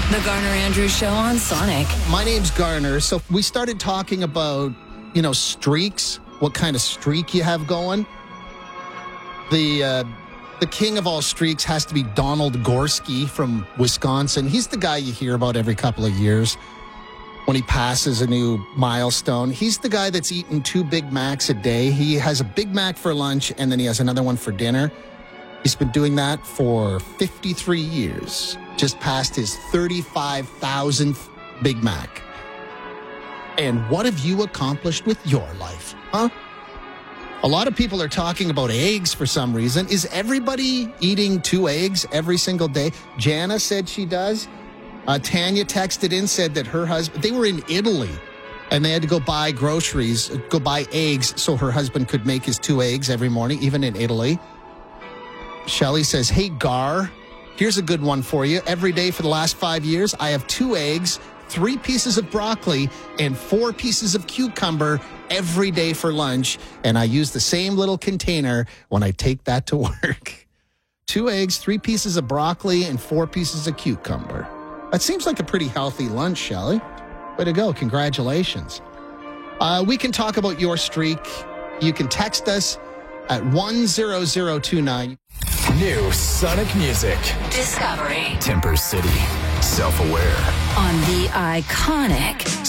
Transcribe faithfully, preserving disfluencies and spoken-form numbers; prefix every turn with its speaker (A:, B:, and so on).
A: The Garner Andrews Show on Sonic.
B: My name's Garner. So we started talking about, you know, streaks, what kind of streak you have going. The uh, the king of all streaks has to be Donald Gorski from Wisconsin. He's the guy you hear about every couple of years when he passes a new milestone. He's the guy that's eating two Big Macs a day. He has a Big Mac for lunch, and then he has another one for dinner. He's been doing that for fifty-three years. Just passed his thirty-five thousandth Big Mac. And what have you accomplished with your life, huh? A lot of people are talking about eggs for some reason. Is everybody eating two eggs every single day? Jana said she does. Uh, Tanya texted in, said that her husband, they were in Italy, and they had to go buy groceries, go buy eggs so her husband could make his two eggs every morning, even in Italy. Shelly says, hey, Gar, here's a good one for you. Every day for the last five years, I have two eggs, three pieces of broccoli, and four pieces of cucumber every day for lunch. And I use the same little container when I take that to work. Two eggs, three pieces of broccoli, and four pieces of cucumber. That seems like a pretty healthy lunch, Shelly. Way to go. Congratulations. Uh, we can talk about your streak. You can text us at one zero zero two nine.
C: New Sonic music.
A: Discovery.
C: Temper City. Self-aware.
A: On the iconic